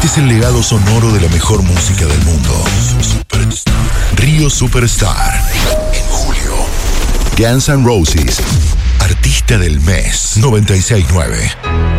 Este es el legado sonoro de la mejor música del mundo. Río Superstar. En julio. Guns N' Roses. Artista del mes. 96.9.